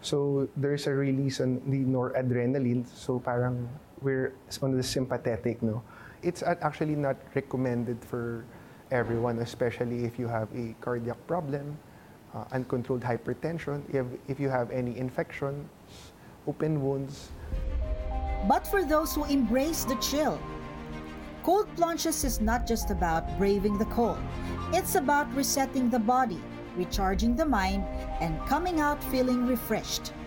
So there's a release on the noradrenaline. So parang we're on the sympathetic, no? It's actually not recommended for everyone, especially if you have a cardiac problem, uncontrolled hypertension, if you have any infections, open wounds. But for those who embrace the chill, cold plunges is not just about braving the cold. It's about resetting the body, recharging the mind, and coming out feeling refreshed.